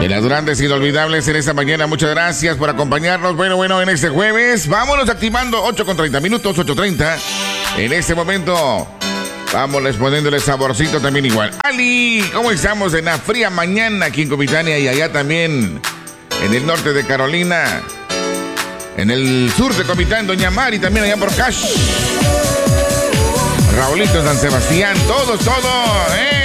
De las grandes inolvidables en esta mañana. Muchas gracias por acompañarnos. Bueno, en este jueves. Vámonos activando 8:30 minutos, 8:30. En este momento, vámonos poniéndole saborcito también igual. Ali, ¿cómo estamos en la fría mañana aquí en Comitania y allá también en el norte de Carolina? En el sur de Comitán, Doña Mari, también allá por Cash. Raulito, San Sebastián, todos,